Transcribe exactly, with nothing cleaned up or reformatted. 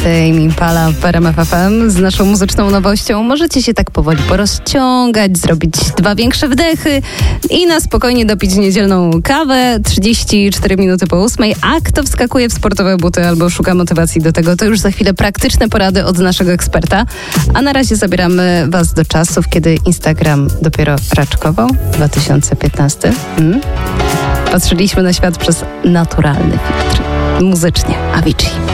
Tame Impala w R M F F M z naszą muzyczną nowością. Możecie się tak powoli porozciągać, zrobić dwa większe wdechy i na spokojnie dopić niedzielną kawę. trzydzieści cztery minuty po ósmej. A kto wskakuje w sportowe buty albo szuka motywacji do tego, to już za chwilę praktyczne porady od naszego eksperta. A na razie zabieramy was do czasów, kiedy Instagram dopiero raczkował. dwa tysiące piętnasty. Hmm? Patrzyliśmy na świat przez naturalny filtr. Muzycznie Avicii.